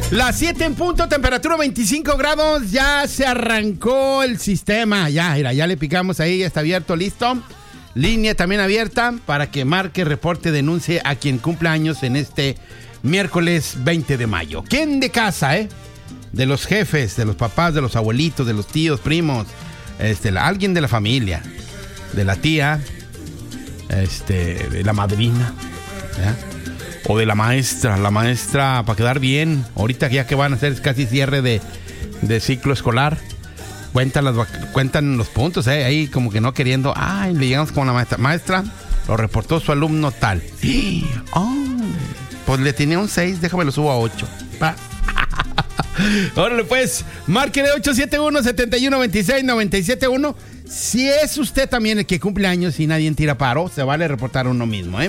Las 7 en punto, temperatura 25 grados, ya se arrancó el sistema, ya le picamos ahí, ya está abierto, listo. Línea también abierta para que marque, reporte, denuncie a quien cumpla años en este miércoles 20 de mayo. ¿Quién de casa, de los jefes, de los papás, de los abuelitos, de los tíos, primos, alguien de la familia, de la tía, de la madrina, ¿ya? O de la maestra para quedar bien. Ahorita ya que van a hacer casi cierre de ciclo escolar, cuentan los puntos, ahí como que no queriendo. Ay, le llegamos con la maestra, lo reportó su alumno tal. Oh, pues le tenía un 6, déjame lo subo a 8. Órale pues, márquele 871-7126-971. Si es usted también el que cumple años y nadie tira paro, se vale reportar uno mismo,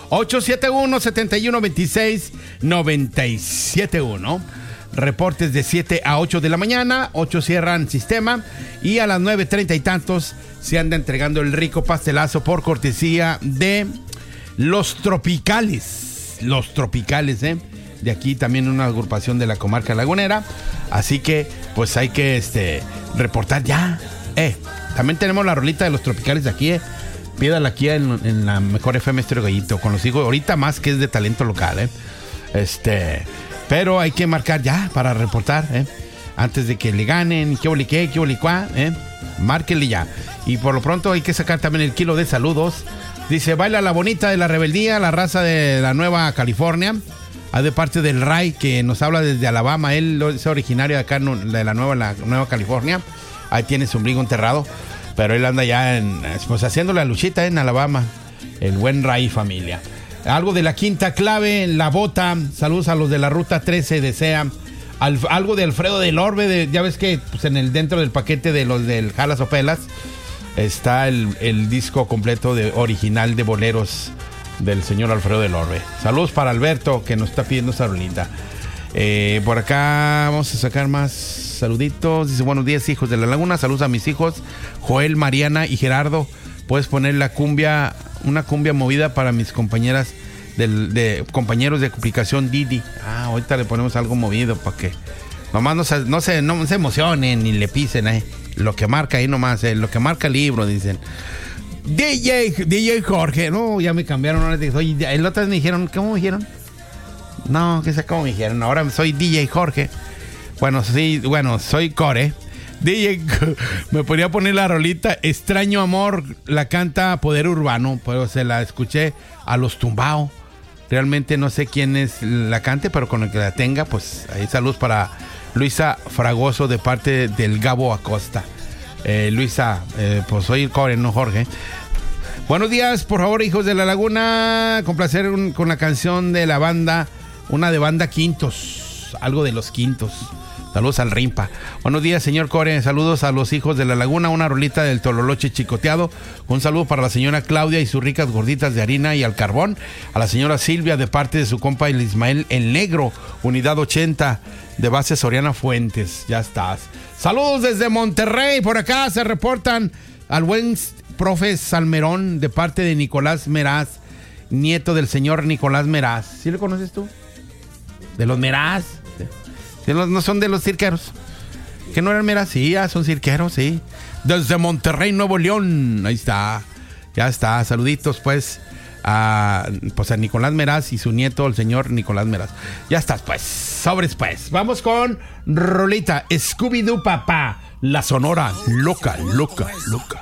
871-7126-971. Reportes de 7 a 8 de la mañana, 8 cierran sistema y a las 9:30 y tantos se anda entregando el rico pastelazo por cortesía de Los Tropicales. Los Tropicales, de aquí también una agrupación de la comarca lagunera. Así que, pues hay que reportar ya. También tenemos la rolita de Los Tropicales de aquí, Pídala aquí en la mejor FM Estéreo Gallito, con los hijos, ahorita más que es de talento local, pero hay que marcar ya para reportar, antes de que le ganen, qué olicuá, márquenle ya. Y por lo pronto hay que sacar también el kilo de saludos. Dice, baila la bonita de la rebeldía, la raza de la Nueva California, de parte del Ray, que nos habla desde Alabama. Él es originario de acá, de la Nueva California. Ahí tiene su ombligo enterrado, pero él anda ya haciendo la luchita en Alabama. El buen Ray familia. Algo de la quinta clave, la bota. Saludos a los de la ruta 13, desea. Algo de Alfredo del Orbe. Ya ves que pues, dentro del paquete de los del Jalas o Pelas está el disco completo original de boleros del señor Alfredo del Orbe. Saludos para Alberto, que nos está pidiendo esa rolita. Por acá vamos a sacar más saluditos. Dice, buenos días, hijos de la laguna. Saludos a mis hijos Joel, Mariana y Gerardo. Puedes poner una cumbia movida para mis compañeras compañeros de aplicación Didi. Ahorita le ponemos algo movido para que nomás no se emocionen ni le pisen, lo que marca ahí nomás, lo que marca el libro, dicen. DJ Jorge. No, ya me cambiaron. Oye, el otro me dijeron, ¿cómo me dijeron? No, que sé cómo me dijeron. Ahora soy DJ Jorge. Bueno, sí, soy Core. DJ, me podría poner la rolita Extraño Amor, la canta Poder Urbano, pero se la escuché a Los Tumbao. Realmente no sé quién es la cante, pero con el que la tenga, pues ahí saludos para Luisa Fragoso de parte del Gabo Acosta. Luisa, pues soy Core, no Jorge. Buenos días, por favor, hijos de la laguna, complacer con la canción de la banda, una de banda Quintos, algo de los Quintos. Saludos al Rimpa. Buenos días, señor Core. Saludos a los hijos de la laguna. Una rolita del Tololoche Chicoteado. Un saludo para la señora Claudia y sus ricas gorditas de harina y al carbón. A la señora Silvia de parte de su compa el Ismael el Negro, unidad 80 de base Soriana Fuentes. Ya estás. Saludos desde Monterrey. Por acá se reportan al buen profe Salmerón de parte de Nicolás Meraz, nieto del señor Nicolás Meraz. ¿Sí lo conoces tú? De los Meraz. No son de los cirqueros. ¿Que no eran Meraz? Sí, son cirqueros, sí. Desde Monterrey, Nuevo León. Ahí está. Ya está. Saluditos, pues a Nicolás Meraz y su nieto, el señor Nicolás Meraz. Ya estás, pues. Sobres, pues. Vamos con rolita Scooby-Doo Papá. La Sonora Loca, Loca, Loca.